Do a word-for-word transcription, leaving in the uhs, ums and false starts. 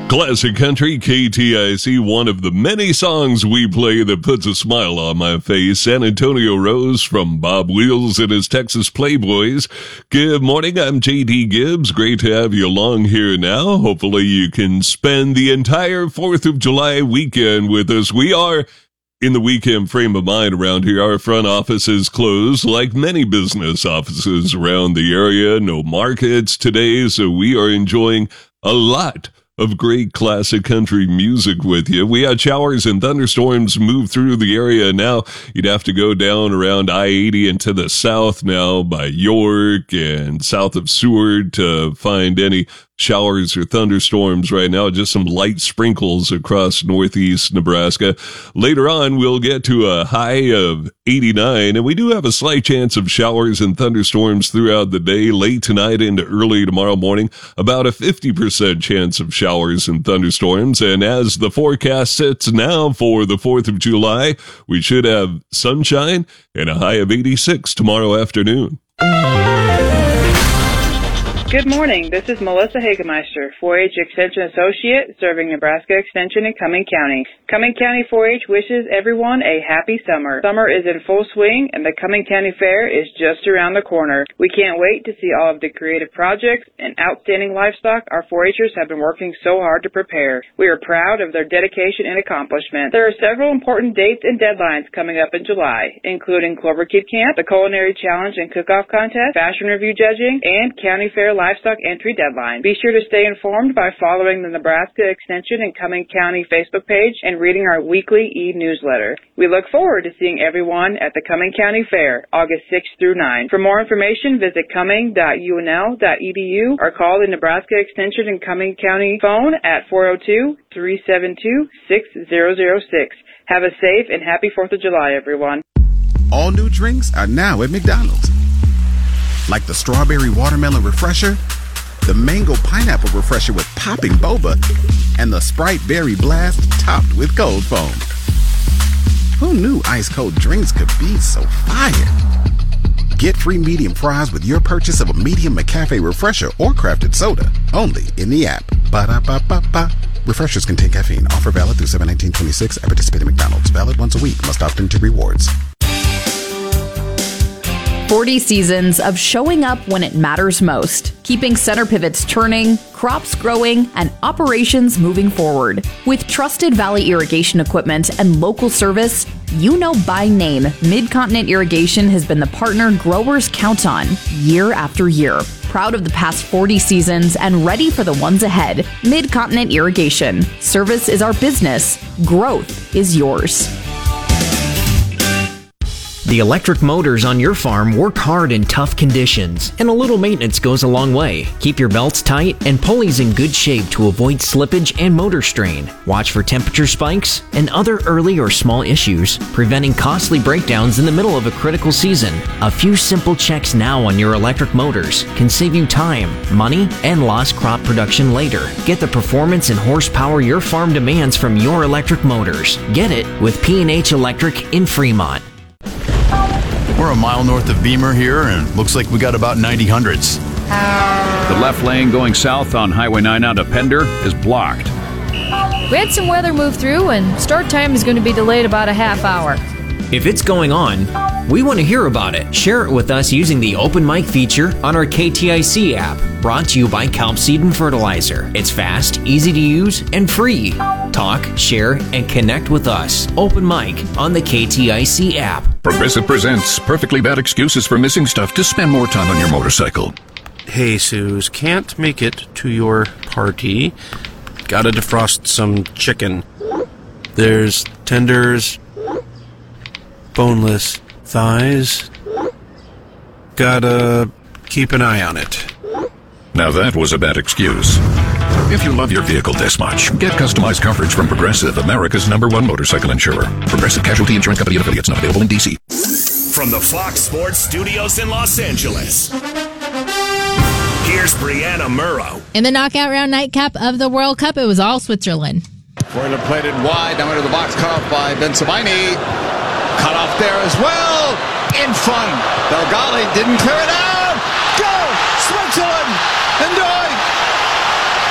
Classic Country, K T I C, one of the many songs we play that puts a smile on my face. San Antonio Rose from Bob Wheels and his Texas Playboys. Good morning, I'm J D Gibbs. Great to have you along here now. Hopefully you can spend the entire fourth of July weekend with us. We are in the weekend frame of mind around here. Our front office is closed, like many business offices around the area. No markets today, so we are enjoying a lot of great classic country music with you. We had showers and thunderstorms move through the area. Now you'd have to go down around I eighty and to the south now by York and south of Seward to find any showers or thunderstorms right now. Just some light sprinkles across northeast Nebraska. Later on, we'll get to a high of eighty-nine, and we do have a slight chance of showers and thunderstorms throughout the day, late tonight into early tomorrow morning. About a fifty percent chance of showers and thunderstorms. And as the forecast sits now for the fourth of July, we should have sunshine and a high of eighty-six tomorrow afternoon. Good morning. This is Melissa Hagemeister, four H Extension Associate, serving Nebraska Extension in Cumming County. Cumming County four H wishes everyone a happy summer. Summer is in full swing, and the Cumming County Fair is just around the corner. We can't wait to see all of the creative projects and outstanding livestock our four H'ers have been working so hard to prepare. We are proud of their dedication and accomplishment. There are several important dates and deadlines coming up in July, including Clover Kid Camp, the Culinary Challenge and Cook-Off Contest, Fashion Review Judging, and County Fair Livestock Entry Deadline. Be sure to stay informed by following the Nebraska Extension and Cumming County Facebook page and reading our weekly e-newsletter. We look forward to seeing everyone at the Cumming County Fair, August sixth through ninth. For more information, visit cumming dot U N L dot E D U or call the Nebraska Extension and Cumming County phone at four oh two, three seven two, six oh oh six. Have a safe and happy fourth of July, everyone. All new drinks are now at McDonald's. Like the strawberry watermelon refresher, the mango pineapple refresher with popping boba, and the Sprite berry blast topped with cold foam. Who knew ice cold drinks could be so fire? Get free medium fries with your purchase of a medium McCafe refresher or crafted soda, only in the app. Ba-da-ba-ba-ba. Refreshers contain caffeine. Offer valid through seven nineteen twenty-six at participating McDonald's. Valid once a week. Must opt into rewards. forty seasons of showing up when it matters most, keeping center pivots turning, crops growing, and operations moving forward. With trusted Valley irrigation equipment and local service, you know by name, Mid-Continent Irrigation has been the partner growers count on year after year. Proud of the past forty seasons and ready for the ones ahead. Mid-Continent Irrigation. Service is our business. Growth is yours. The electric motors on your farm work hard in tough conditions, and a little maintenance goes a long way. Keep your belts tight and pulleys in good shape to avoid slippage and motor strain. Watch for temperature spikes and other early or small issues, preventing costly breakdowns in the middle of a critical season. A few simple checks now on your electric motors can save you time, money, and lost crop production later. Get the performance and horsepower your farm demands from your electric motors. Get it with P and H Electric in Fremont. We're a mile north of Beamer here, and looks like we got about ninety hundreds. The left lane going south on Highway nine out of Pender is blocked. We had some weather move through, and start time is going to be delayed about a half hour. If it's going on, we want to hear about it. Share it with us using the Open Mic feature on our K T I C app, brought to you by Kelp Seed and Fertilizer. It's fast, easy to use, and free. Talk, share, and connect with us. Open Mic on the K T I C app. Progressive presents Perfectly Bad Excuses for Missing Stuff to Spend More Time on Your Motorcycle. Hey, Suze, can't make it to your party. Gotta defrost some chicken. There's tenders, boneless thighs. Gotta keep an eye on it. Now that was a bad excuse. If you love your vehicle this much, get customized coverage from Progressive, America's number one motorcycle insurer. Progressive Casualty Insurance Company and affiliates, not available in D C. From the Fox Sports Studios in Los Angeles, here's Brianna Murrow. In the knockout round nightcap of the World Cup, it was all Switzerland. Foiler plated wide, down into the box, cut off by Ben Sabini. Cut off there as well. In front. Belgali didn't clear it out. Go! Switzerland! Enjoy!